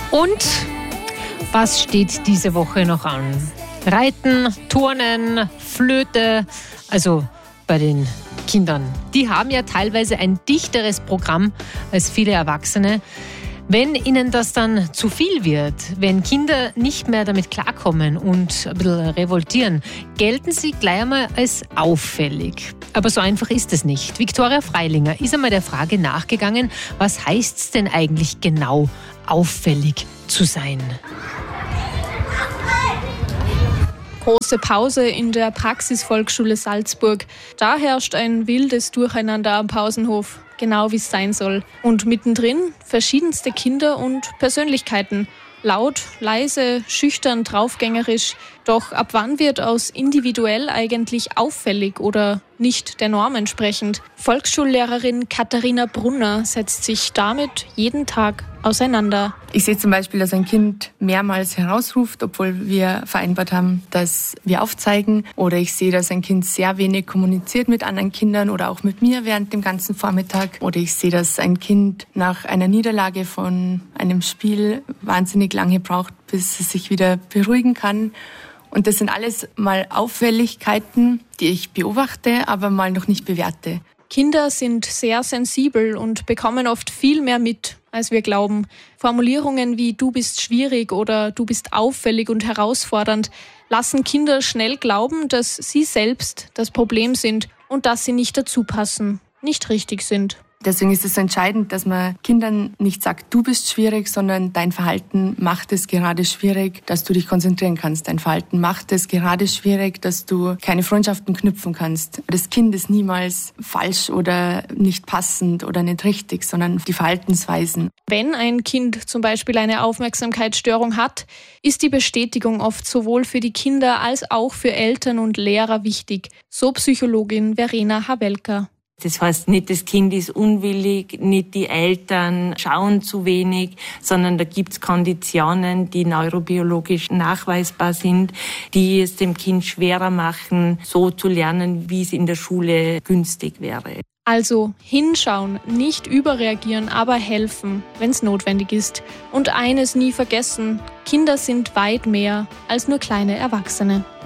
Und was steht diese Woche noch an? Reiten, Turnen, Flöte, also bei den Kindern. Die haben ja teilweise ein dichteres Programm als viele Erwachsene. Wenn ihnen das dann zu viel wird, wenn Kinder nicht mehr damit klarkommen und ein bisschen revoltieren, gelten sie gleich einmal als auffällig. Aber so einfach ist es nicht. Viktoria Freilinger ist einmal der Frage nachgegangen, was heißt es denn eigentlich genau, auffällig zu sein? Große Pause in der Praxisvolksschule Salzburg. Da herrscht ein wildes Durcheinander am Pausenhof, genau wie es sein soll. Und mittendrin verschiedenste Kinder und Persönlichkeiten. Laut, leise, schüchtern, draufgängerisch. Doch ab wann wird aus individuell eigentlich auffällig oder nicht der Norm entsprechend? Volksschullehrerin Katharina Brunner setzt sich damit jeden Tag auseinander. Ich sehe zum Beispiel, dass ein Kind mehrmals herausruft, obwohl wir vereinbart haben, dass wir aufzeigen. Oder ich sehe, dass ein Kind sehr wenig kommuniziert mit anderen Kindern oder auch mit mir während dem ganzen Vormittag. Oder ich sehe, dass ein Kind nach einer Niederlage von einem Spiel wahnsinnig lange braucht, bis es sich wieder beruhigen kann. Und das sind alles mal Auffälligkeiten, die ich beobachte, aber mal noch nicht bewerte. Kinder sind sehr sensibel und bekommen oft viel mehr mit, als wir glauben. Formulierungen wie „du bist schwierig" oder „du bist auffällig und herausfordernd" lassen Kinder schnell glauben, dass sie selbst das Problem sind und dass sie nicht dazu passen, nicht richtig sind. Deswegen ist es so entscheidend, dass man Kindern nicht sagt, du bist schwierig, sondern dein Verhalten macht es gerade schwierig, dass du dich konzentrieren kannst. Dein Verhalten macht es gerade schwierig, dass du keine Freundschaften knüpfen kannst. Das Kind ist niemals falsch oder nicht passend oder nicht richtig, sondern die Verhaltensweisen. Wenn ein Kind zum Beispiel eine Aufmerksamkeitsstörung hat, ist die Bestätigung oft sowohl für die Kinder als auch für Eltern und Lehrer wichtig. So Psychologin Verena Hawelka. Das heißt, nicht das Kind ist unwillig, nicht die Eltern schauen zu wenig, sondern da gibt's Konditionen, die neurobiologisch nachweisbar sind, die es dem Kind schwerer machen, so zu lernen, wie es in der Schule günstig wäre. Also hinschauen, nicht überreagieren, aber helfen, wenn es notwendig ist. Und eines nie vergessen: Kinder sind weit mehr als nur kleine Erwachsene.